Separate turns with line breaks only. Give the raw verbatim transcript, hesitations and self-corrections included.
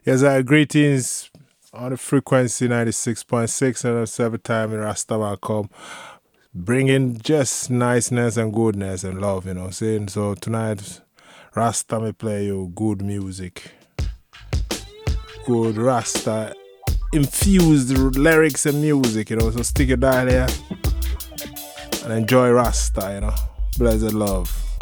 Yes, uh, greetings on the frequency ninety-six point six, and it's every time the Rastaman come, bringing just niceness and goodness and love, you know what I'm saying? So tonight, Rasta may play you good music, good Rasta infused lyrics and music, you know, so stick your dial there and enjoy Rasta, you know. Blessed love.